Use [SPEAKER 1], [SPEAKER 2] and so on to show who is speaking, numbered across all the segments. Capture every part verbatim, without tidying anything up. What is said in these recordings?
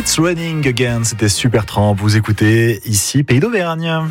[SPEAKER 1] It's Raining Again, c'était Supertramp. Vous écoutez ici Pays d'Auvergne.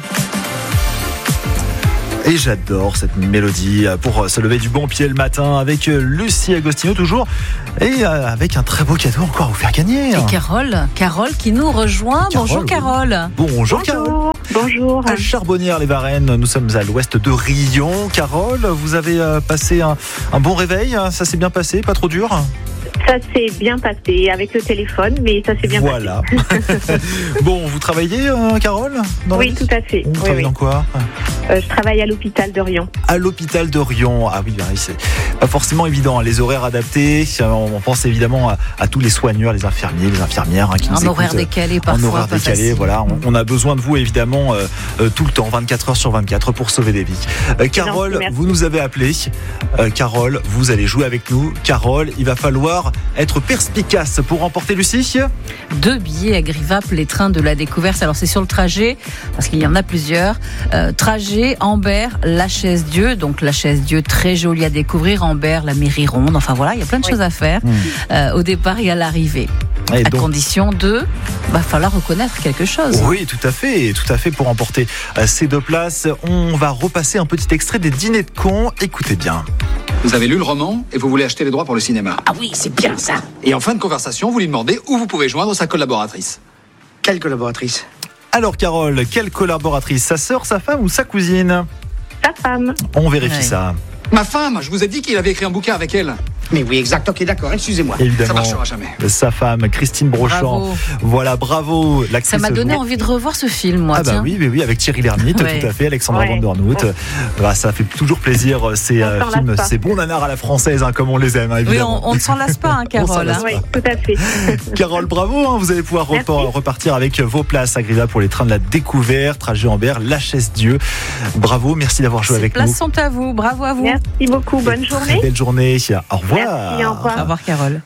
[SPEAKER 1] Et j'adore cette mélodie pour se lever du bon pied le matin avec Lucie Agostino toujours et avec un très beau cadeau encore à vous faire gagner.
[SPEAKER 2] Et Carole, Carole qui nous rejoint.
[SPEAKER 1] Carole,
[SPEAKER 2] Bonjour Carole.
[SPEAKER 1] Oui. Bonjour,
[SPEAKER 3] Bonjour
[SPEAKER 1] Carole.
[SPEAKER 3] Bonjour.
[SPEAKER 1] À Charbonnières-les-Varennes, nous sommes à l'ouest de Rion. Carole, vous avez passé un, un bon réveil, ça s'est bien passé, pas trop dur ?
[SPEAKER 3] Ça s'est bien passé avec le téléphone, mais ça s'est bien
[SPEAKER 1] voilà.
[SPEAKER 3] passé.
[SPEAKER 1] Bon, vous travaillez, euh, Carole dans
[SPEAKER 3] Oui, tout à fait.
[SPEAKER 1] Vous
[SPEAKER 3] oui,
[SPEAKER 1] travaillez
[SPEAKER 3] oui.
[SPEAKER 1] dans quoi ?
[SPEAKER 3] euh, Je travaille à l'hôpital de Rion.
[SPEAKER 1] À l'hôpital de Rion. Ah oui, ben, c'est pas forcément évident. Les horaires adaptés. On pense évidemment à, à tous les soigneurs, les infirmiers, les infirmières hein, qui
[SPEAKER 2] en
[SPEAKER 1] nous
[SPEAKER 2] horaire
[SPEAKER 1] écoutent.
[SPEAKER 2] décalé parfois.
[SPEAKER 1] En horaire
[SPEAKER 2] pas
[SPEAKER 1] décalé,
[SPEAKER 2] facile.
[SPEAKER 1] voilà. On, on a besoin de vous évidemment euh, euh, tout le temps, vingt-quatre heures sur vingt-quatre pour sauver des vies. Euh, Carole,
[SPEAKER 3] gentil, merci.
[SPEAKER 1] vous nous avez appelé. Euh, Carole, vous allez jouer avec nous. Carole, il va falloir être perspicace pour remporter Lucie.
[SPEAKER 2] Deux billets à Grivap, les trains de la découverte. Alors c'est sur le trajet, parce qu'il y en a plusieurs. Euh, trajet Ambert, la Chaise Dieu. Donc la Chaise Dieu, très jolie à découvrir. Ambert, la mairie ronde. Enfin voilà, il y a plein de
[SPEAKER 3] Oui.
[SPEAKER 2] choses à faire
[SPEAKER 1] Mmh.
[SPEAKER 2] euh, au départ et à l'arrivée.
[SPEAKER 1] Et
[SPEAKER 2] À
[SPEAKER 1] donc,
[SPEAKER 2] condition de, va falloir reconnaître quelque chose.
[SPEAKER 1] oui, tout à fait, tout à fait pour remporter euh, ces deux places. On va repasser un petit extrait des Dîners de cons. Écoutez bien.
[SPEAKER 4] Vous avez lu le roman et vous voulez acheter les droits pour le cinéma.
[SPEAKER 5] Ah oui, c'est bien ça.
[SPEAKER 4] Et en fin de conversation, vous lui demandez où vous pouvez joindre sa collaboratrice.
[SPEAKER 5] Quelle collaboratrice?
[SPEAKER 1] Alors Carole, quelle collaboratrice ? Sa sœur, sa femme ou sa cousine ?
[SPEAKER 3] Sa femme.
[SPEAKER 1] On vérifie
[SPEAKER 2] Ouais.
[SPEAKER 1] ça.
[SPEAKER 4] Ma femme, je vous ai dit qu'il avait écrit un bouquin avec elle.
[SPEAKER 5] Mais oui, exact, ok, d'accord, excusez-moi.
[SPEAKER 4] Ça
[SPEAKER 1] Évidemment,
[SPEAKER 4] marchera jamais.
[SPEAKER 1] sa femme, Christine Brochant.
[SPEAKER 2] Bravo.
[SPEAKER 1] Voilà, bravo. L'actrice
[SPEAKER 2] Ça m'a donné
[SPEAKER 1] joue-
[SPEAKER 2] envie de revoir ce film, moi.
[SPEAKER 1] Ah bah
[SPEAKER 2] tiens.
[SPEAKER 1] oui, oui, oui, avec Thierry Lhermitte,
[SPEAKER 2] Ouais.
[SPEAKER 1] tout à fait, Alexandra
[SPEAKER 3] Ouais.
[SPEAKER 1] Vandernoot. Bah, ça fait toujours plaisir, ces
[SPEAKER 3] On
[SPEAKER 1] euh,
[SPEAKER 3] s'en lasse
[SPEAKER 1] films,
[SPEAKER 3] pas.
[SPEAKER 1] ces bons nanars à la française, hein, comme on les aime, hein,
[SPEAKER 2] Oui,
[SPEAKER 1] évidemment.
[SPEAKER 2] on, on ne s'en lasse pas, hein,
[SPEAKER 1] On s'en
[SPEAKER 2] Carole.
[SPEAKER 1] lasse
[SPEAKER 2] hein.
[SPEAKER 3] Oui, tout à fait.
[SPEAKER 1] Carole, bravo, hein, vous allez pouvoir
[SPEAKER 3] Merci.
[SPEAKER 1] repar- repartir avec vos places à Grivap pour les trains de la découverte, trajet Ambert, la Chaise Dieu. Bravo, merci d'avoir joué
[SPEAKER 2] Ces
[SPEAKER 1] avec
[SPEAKER 2] places
[SPEAKER 1] nous.
[SPEAKER 2] sont à vous. Bravo à vous.
[SPEAKER 3] Merci beaucoup. Bonne
[SPEAKER 1] Très
[SPEAKER 3] journée.
[SPEAKER 1] belle journée. Au revoir.
[SPEAKER 3] Merci, au revoir.
[SPEAKER 2] Au revoir, Carole.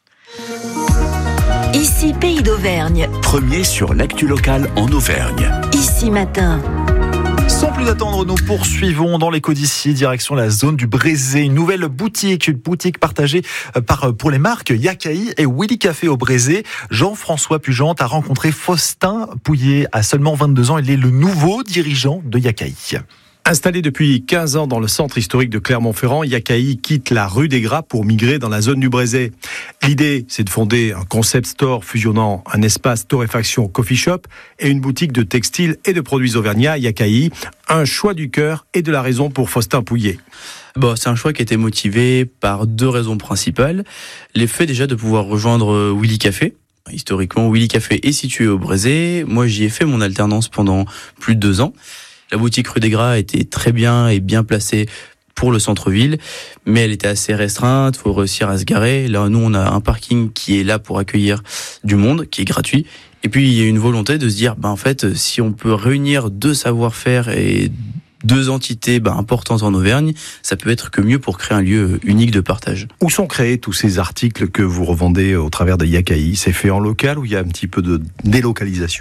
[SPEAKER 6] Ici Pays d'Auvergne.
[SPEAKER 7] Premier sur l'actu locale en Auvergne.
[SPEAKER 6] Ici Matin.
[SPEAKER 1] Sans plus attendre, nous poursuivons dans l'écho d'ici, direction la zone du Brézé. Une nouvelle boutique, une boutique partagée par, pour les marques Yakai et Willy Café au Brézé. Jean-François Pugente a rencontré Faustin Pouillet à seulement vingt-deux ans. Il est le nouveau dirigeant de Yakai.
[SPEAKER 8] Installé depuis quinze ans dans le centre historique de Clermont-Ferrand, Yakai quitte la rue des Gras pour migrer dans la zone du Brézé. L'idée, c'est de fonder un concept store fusionnant un espace torréfaction coffee shop et une boutique de textiles et de produits auvergnats, Yakai. Un choix du cœur et de la raison pour Faustin Pouillet.
[SPEAKER 9] Bon, c'est un choix qui a été motivé par deux raisons principales. L'effet déjà de pouvoir rejoindre Willy Café. Historiquement, Willy Café est situé au Brézé. Moi, j'y ai fait mon alternance pendant plus de deux ans. La boutique rue des Gras était très bien et bien placée pour le centre-ville, mais elle était assez restreinte, il faut réussir à se garer. Là, nous, on a un parking qui est là pour accueillir du monde, qui est gratuit. Et puis, il y a une volonté de se dire, ben, en fait, si on peut réunir deux savoir-faire et deux entités ben, importantes en Auvergne, ça peut être que mieux pour créer un lieu unique de partage.
[SPEAKER 8] Où sont créés tous ces articles que vous revendez au travers de Yakai ? C'est fait en local ou il y a un petit peu de délocalisation ?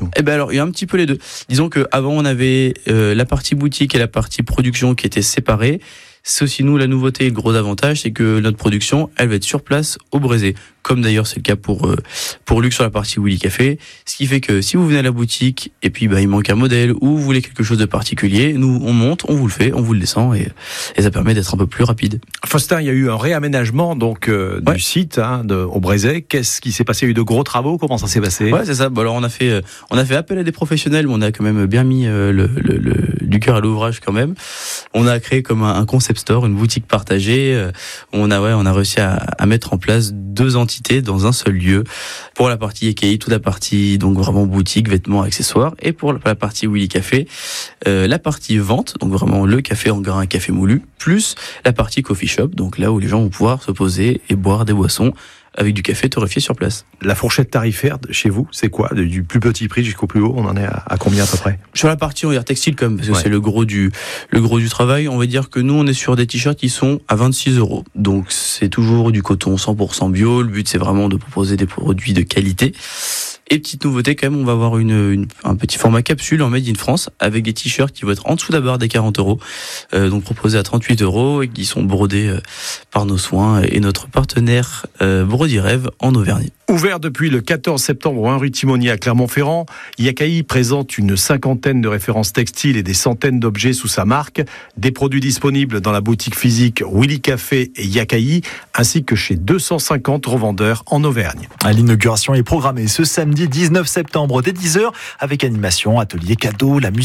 [SPEAKER 9] Eh ben alors, il y a un petit peu les deux. Disons que avant on avait euh, la partie boutique et la partie production qui étaient séparées. C'est aussi nous la nouveauté et le gros avantage, c'est que notre production, elle va être sur place au Brézé. Comme d'ailleurs c'est le cas pour euh, pour Luc sur la partie Willy Café. Ce qui fait que si vous venez à la boutique et puis bah il manque un modèle ou vous voulez quelque chose de particulier, nous on monte, on vous le fait, on vous le descend et et ça permet d'être un peu plus rapide.
[SPEAKER 8] Faustin, il y a eu un réaménagement donc euh,
[SPEAKER 9] Ouais.
[SPEAKER 8] du site hein, de, au Brézé. Qu'est-ce qui s'est passé ? Il y a eu de gros travaux. Comment ça s'est passé ?
[SPEAKER 9] Ouais, c'est ça. Bon, alors on a fait euh, on a fait appel à des professionnels, mais on a quand même bien mis euh, le, le, le du cœur à l'ouvrage quand même. On a créé comme un, un concept store, une boutique partagée. Euh, on a ouais, on a réussi à, à mettre en place deux entités dans un seul lieu. Pour la partie Yakai, toute la partie donc vraiment boutique, vêtements, accessoires, et pour la partie Willy Café, euh, la partie vente, donc vraiment le café en grain, café moulu, plus la partie coffee shop, donc là où les gens vont pouvoir se poser et boire des boissons avec du café torréfié sur place.
[SPEAKER 8] La fourchette tarifaire de chez vous, c'est quoi ? Du plus petit prix jusqu'au plus haut, on en est à, à combien à peu près ?
[SPEAKER 9] Sur la partie on va dire textile comme parce que
[SPEAKER 8] Ouais.
[SPEAKER 9] c'est le gros du le gros du travail, on va dire que nous on est sur des t-shirts qui sont à vingt-six euros. Donc c'est toujours du coton cent pour cent bio. Le but c'est vraiment de proposer des produits de qualité. Et petite nouveauté quand même, on va avoir une, une, un petit format capsule en Made in France avec des t-shirts qui vont être en dessous d'abord des quarante euros, euh, donc proposés à trente-huit euros et qui sont brodés euh, par nos soins et notre partenaire euh, Brody Rêve en Auvergne.
[SPEAKER 8] Ouvert depuis le quatorze septembre au un rue Timonier à Clermont-Ferrand, Yakai présente une cinquantaine de références textiles et des centaines d'objets sous sa marque. Des produits disponibles dans la boutique physique Willy Café et Yakai, ainsi que chez deux cent cinquante revendeurs en Auvergne.
[SPEAKER 1] L'inauguration est programmée ce samedi dix-neuf septembre dès dix heures avec animation, atelier, cadeaux, la musique.